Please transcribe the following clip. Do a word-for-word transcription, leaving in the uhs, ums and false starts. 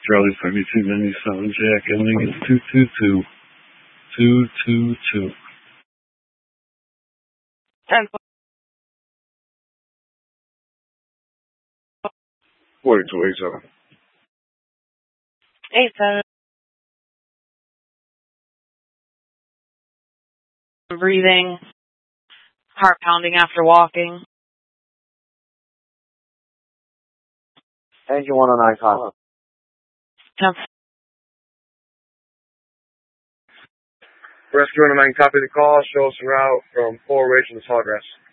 Charlie seventy-two ninety-seven, Jack, ending is two two two. two two two. ten forty-two eighty-seven. eight seven. Breathing, heart pounding after walking. Engine one oh nine, copy. ten Rescue one oh nine, copy the call. Show us a route from Four Ridge to Sawgrass.